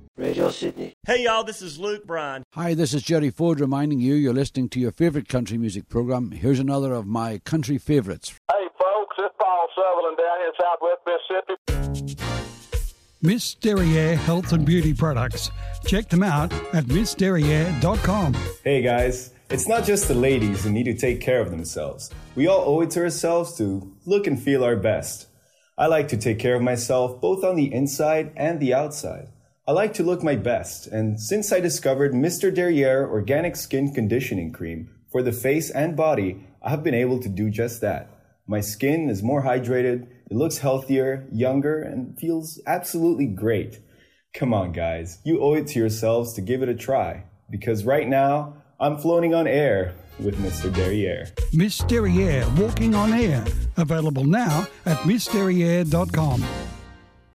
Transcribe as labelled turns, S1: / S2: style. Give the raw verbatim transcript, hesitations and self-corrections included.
S1: Radio Sydney.
S2: Hey y'all, this is Luke Bryan.
S3: Hi, this is Jerry Ford reminding you you're listening to your favourite country music program. Here's another of my country favourites.
S4: Hey folks, it's Paul Sutherland down here in Southwest Mississippi.
S5: Miss Derriere Health and Beauty Products. Check them out at miss derriere dot com.
S6: Hey guys, it's not just the ladies who need to take care of themselves. We all owe it to ourselves to look and feel our best. I like to take care of myself both on the inside and the outside. I like to look my best, and since I discovered Mister Derriere Organic Skin Conditioning Cream for the face and body, I have been able to do just that. My skin is more hydrated, it looks healthier, younger, and feels absolutely great. Come on guys, you owe it to yourselves to give it a try, because right now, I'm floating on air with Mister Derriere.
S5: Miss Derriere Walking on Air. Available now at miss derriere dot com.